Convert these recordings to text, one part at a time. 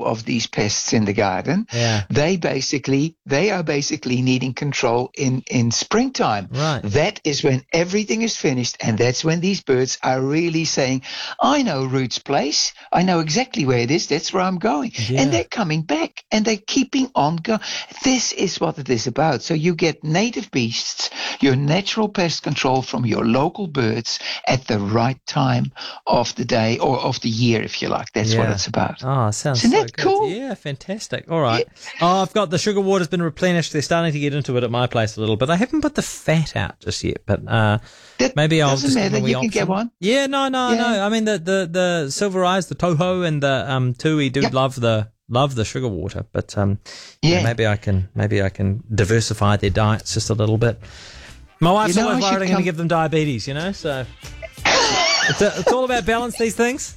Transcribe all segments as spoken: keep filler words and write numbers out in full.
of these pests in the garden, Yeah. they basically they are basically needing control in, in springtime. Right. That is when everything is finished, and that's when these birds are really saying, I know Root's place. I know exactly where it is. That's where I'm going. Yeah. And they're coming back, and they're keeping on going. This is what it is about. So you get native beasts, your natural pest control from your local birds at the right time of the day or of the year, if you like. That's what Yeah. it's about. Oh, sounds Isn't so that good. cool? Yeah, fantastic. All right. Oh, I've got the sugar water's been replenished. They're starting to get into it at my place a little bit. I haven't put the fat out just yet, but uh, That maybe I'll doesn't just give matter. them a wee You can option. get one. Yeah, no, no, Yeah. no. I mean, the, the, the Silver Eyes, the Toho, and the um, Tui do Yep. love the love the sugar water, but um, yeah. Yeah. maybe I can maybe I can diversify their diets just a little bit. My wife's You know, always I should worried I'm going to come- give them diabetes, you know, so it's, a, it's all about balance, these things.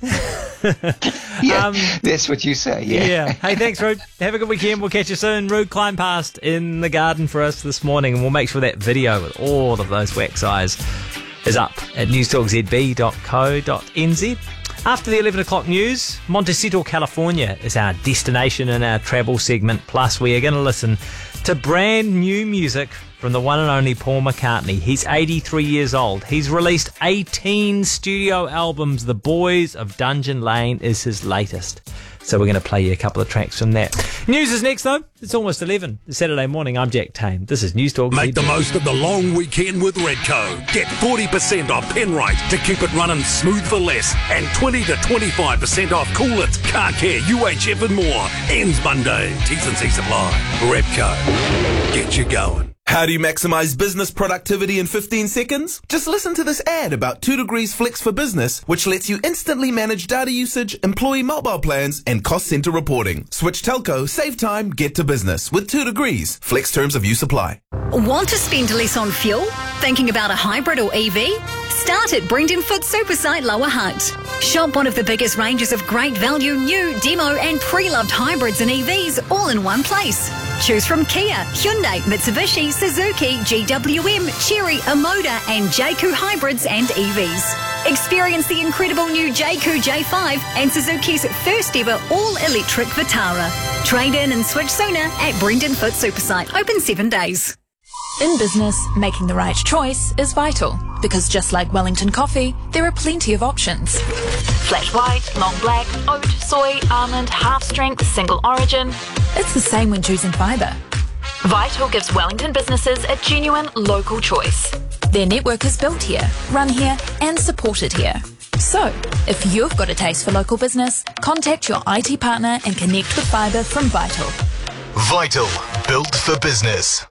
Yeah, Um, that's what you say. Yeah. Yeah. Hey, thanks, Rude. Have a good weekend. We'll catch you soon. Rude climbed past in the garden for us this morning, and we'll make sure that video with all of those wax eyes is up at newstalk z b dot co dot n z. After the eleven o'clock news, Montecito, California is our destination in our travel segment. Plus, we are going to listen to brand new music from the one and only Paul McCartney. He's eighty-three years old. He's released eighteen studio albums. The Boys of Dungeon Lane is his latest. So we're going to play you a couple of tracks from that. News is next, though. It's almost eleven. It's Saturday morning. I'm Jack Tame. This is News Talk. Make the most of the long weekend with Redco. Get forty percent off Penrite to keep it running smooth for less, and twenty to twenty-five percent off Coolits, Car Care, U H F and more. Ends Monday. T's and C's apply. Redco. Get you going. How do you maximize business productivity in fifteen seconds? Just listen to this ad about two degrees Flex for Business, which lets you instantly manage data usage, employee mobile plans, and cost center reporting. Switch telco, save time, get to business with two degrees. Flex terms of use apply. Want to spend less on fuel? Thinking about a hybrid or E V? Start at Brendan Foot Supersite Lower Hutt. Shop one of the biggest ranges of great value new, demo and pre-loved hybrids and E Vs all in one place. Choose from Kia, Hyundai, Mitsubishi, Suzuki, G W M, Chery, Omoda and J Q hybrids and E Vs. Experience the incredible new J Q J five and Suzuki's first ever all-electric Vitara. Trade in and switch sooner at Brendan Foot Supersite. Open seven days. In business, making the right choice is vital, because just like Wellington coffee, there are plenty of options. Flat white, long black, oat, soy, almond, half strength, single origin. It's the same when choosing fibre. Vital gives Wellington businesses a genuine local choice. Their network is built here, run here and supported here. So, if you've got a taste for local business, contact your I T partner and connect with fibre from Vital. Vital, built for business.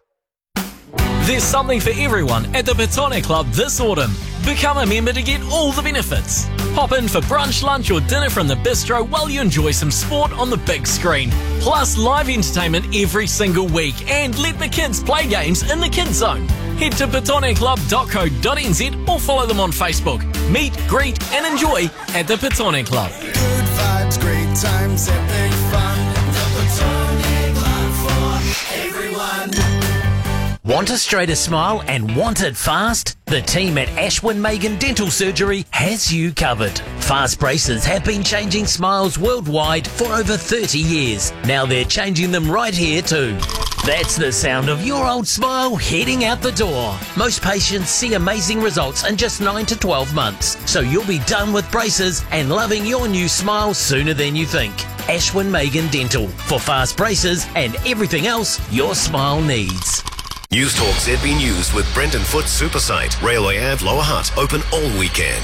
There's something for everyone at the Petone Club this autumn. Become a member to get all the benefits. Pop in for brunch, lunch or dinner from the bistro while you enjoy some sport on the big screen. Plus live entertainment every single week, and let the kids play games in the kids zone. Head to petone club dot co dot n z or follow them on Facebook. Meet, greet and enjoy at the Petone Club. Good vibes, great times, epic fun. The Petone Club for everyone. Want a straighter smile and want it fast? The team at Ashwin Megan Dental Surgery has you covered. Fast braces have been changing smiles worldwide for over thirty years. Now they're changing them right here too. That's the sound of your old smile heading out the door. Most patients see amazing results in just nine to twelve months. So you'll be done with braces and loving your new smile sooner than you think. Ashwin Megan Dental, for fast braces and everything else your smile needs. News Talk Z B News with Brendan Foot Supersite, Railway Ave, Lower Hutt, open all weekend.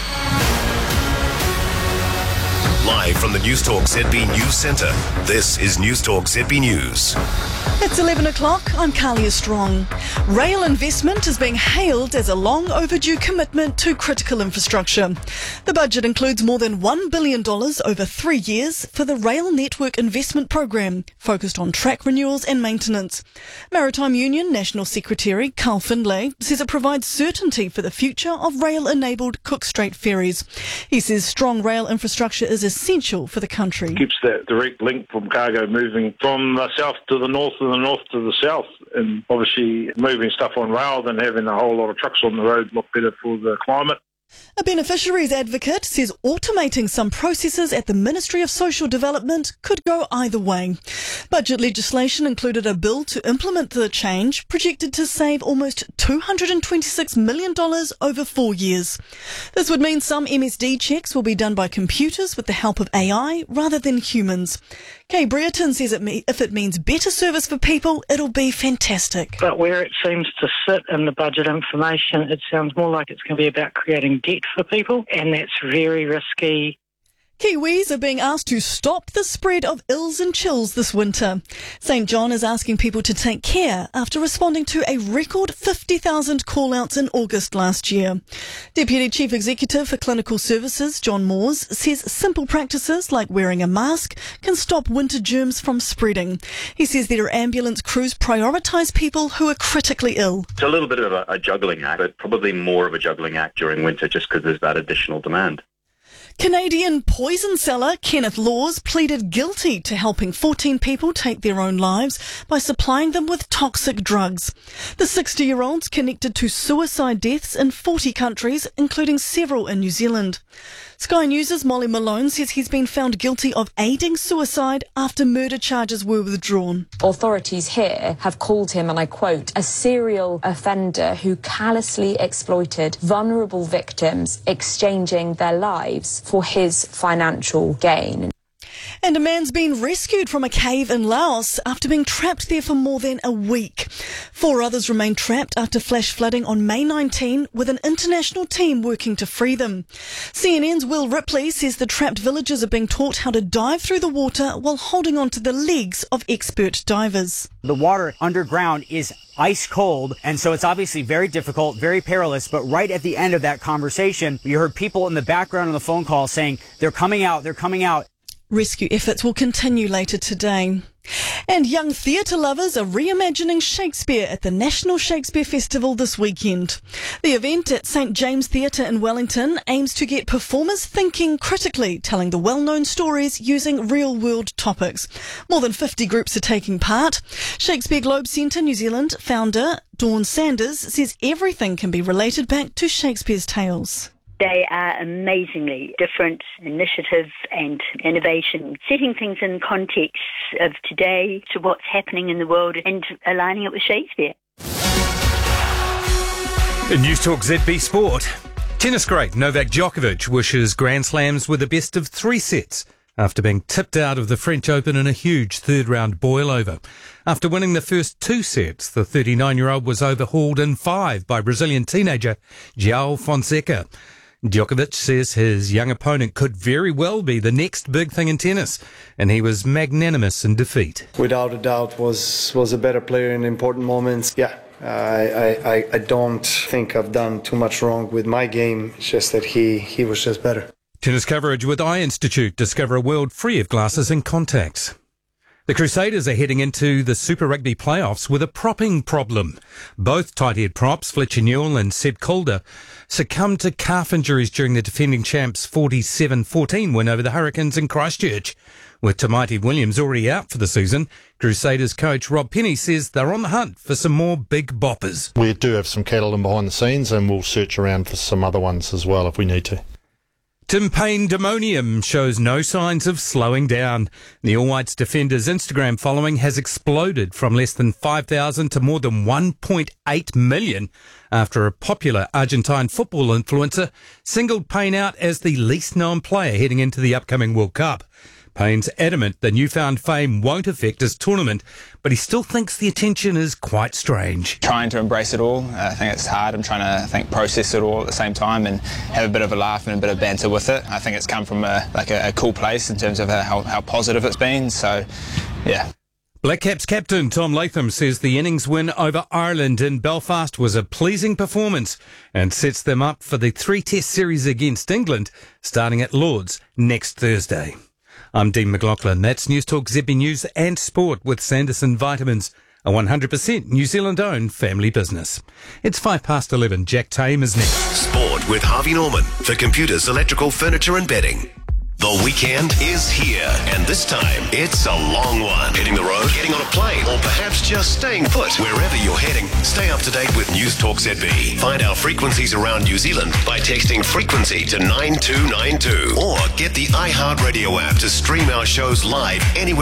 Live from the News Talk Z B News Centre, this is News Talk Z B News. It's eleven o'clock. I'm Carlia Strong. Rail investment is being hailed as a long overdue commitment to critical infrastructure. The budget includes more than one billion dollars over three years for the Rail Network Investment Programme, focused on track renewals and maintenance. Maritime Union National Secretary Carl Findlay says it provides certainty for the future of rail-enabled Cook Strait ferries. He says strong rail infrastructure is essential for the country. Keeps that direct link from cargo moving from the south to the north and the north to the south, and obviously moving stuff on rail than having a whole lot of trucks on the road look better for the climate. A beneficiaries advocate says automating some processes at the Ministry of Social Development could go either way. Budget legislation included a bill to implement the change, projected to save almost two hundred twenty-six million dollars over four years. This would mean some M S D checks will be done by computers with the help of A I rather than humans. Kay Brereton says it me- if it means better service for people, it'll be fantastic. But where it seems to sit in the budget information, it sounds more like it's going to be about creating debt for people, and that's very risky. Kiwis are being asked to stop the spread of ills and chills this winter. Saint John is asking people to take care after responding to a record fifty thousand call-outs in August last year. Deputy Chief Executive for Clinical Services, John Moores, says simple practices like wearing a mask can stop winter germs from spreading. He says their ambulance crews prioritise people who are critically ill. It's a little bit of a, a juggling act, but probably more of a juggling act during winter just because there's that additional demand. Canadian poison seller Kenneth Laws pleaded guilty to helping fourteen people take their own lives by supplying them with toxic drugs. The sixty-year-old's connected to suicide deaths in forty countries, including several in New Zealand. Sky News' Molly Malone says he's been found guilty of aiding suicide after murder charges were withdrawn. Authorities here have called him, and I quote, a serial offender who callously exploited vulnerable victims, exchanging their lives for his financial gain. And a man's been rescued from a cave in Laos after being trapped there for more than a week. Four others remain trapped after flash flooding on May nineteenth, with an international team working to free them. C N N's Will Ripley says the trapped villagers are being taught how to dive through the water while holding on to the legs of expert divers. The water underground is ice cold, and so it's obviously very difficult, very perilous. But right at the end of that conversation, you heard people in the background on the phone call saying, they're coming out, they're coming out. Rescue efforts will continue later today. And young theatre lovers are reimagining Shakespeare at the National Shakespeare Festival this weekend. The event at Saint James Theatre in Wellington aims to get performers thinking critically, telling the well-known stories using real-world topics. More than fifty groups are taking part. Shakespeare Globe Centre New Zealand founder Dawn Sanders says everything can be related back to Shakespeare's tales. They are amazingly different initiatives and innovation, setting things in context of today to what's happening in the world and aligning it with Shakespeare. In News Talk Z B Sport, tennis great Novak Djokovic wishes Grand Slams with the best of three sets after being tipped out of the French Open in a huge third-round boil-over. After winning the first two sets, the thirty-nine-year-old was overhauled in five by Brazilian teenager João Fonseca. Djokovic says his young opponent could very well be the next big thing in tennis, and he was magnanimous in defeat. Without a doubt, was was a better player in important moments. Yeah, I, I, I don't think I've done too much wrong with my game. It's just that he, he was just better. Tennis coverage with Eye Institute. Discover a world free of glasses and contacts. The Crusaders are heading into the Super Rugby playoffs with a propping problem. Both tight-head props, Fletcher Newell and Seb Calder, succumbed to calf injuries during the defending champs' forty-seven fourteen win over the Hurricanes in Christchurch. With Tamati Williams already out for the season, Crusaders coach Rob Penny says they're on the hunt for some more big boppers. We do have some cattle in behind the scenes, and we'll search around for some other ones as well if we need to. Tim Payne Demonium shows no signs of slowing down. The All Whites defender's Instagram following has exploded from less than five thousand to more than one point eight million after a popular Argentine football influencer singled Payne out as the least known player heading into the upcoming World Cup. Payne's adamant the newfound fame won't affect his tournament, but he still thinks the attention is quite strange. Trying to embrace it all. I think it's hard. I'm trying to I think process it all at the same time and have a bit of a laugh and a bit of banter with it. I think it's come from a, like a, a cool place in terms of how, how positive it's been. So, yeah. Black Caps captain Tom Latham says the innings win over Ireland in Belfast was a pleasing performance and sets them up for the three-test series against England starting at Lord's next Thursday. I'm Dean McLaughlin. That's News Talk Z B News and Sport with Sanderson Vitamins, a one hundred percent New Zealand-owned family business. It's five past eleven. Jack Tame is next. Sport with Harvey Norman for computers, electrical, furniture and bedding. The weekend is here, and this time it's a long one. Hitting the road, getting on a plane, or perhaps just staying put. Wherever you're heading, stay up to date with News Talk Z B. Find our frequencies around New Zealand by texting frequency to nine two nine two, or get the iHeartRadio app to stream our shows live anywhere